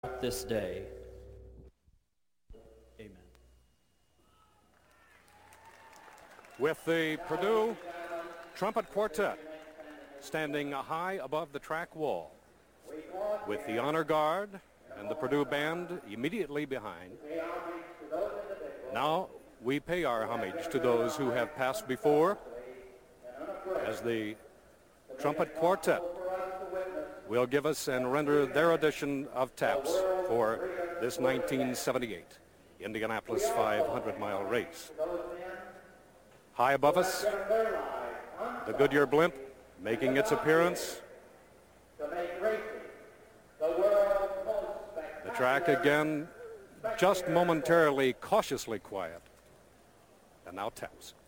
this day. Amen. With the Purdue Trumpet Quartet standing high above the track wall, with the honor guard and the Purdue band immediately behind, now we pay our homage to those who have passed before as the Trumpet Quartet will give us and render their edition of Taps for this 1978 Indianapolis 500-mile race. High above us, the Goodyear blimp making its appearance. The track again just momentarily cautiously quiet. And now Taps.